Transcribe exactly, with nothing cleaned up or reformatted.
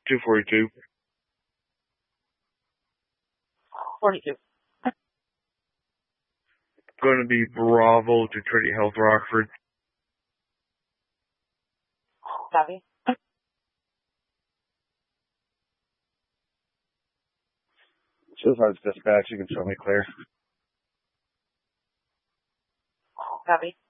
two forty-two. forty-two. Going to be Bravo to Trinity Health Rockford. Copy. Suicide's dispatch, you can show me clear. Copy.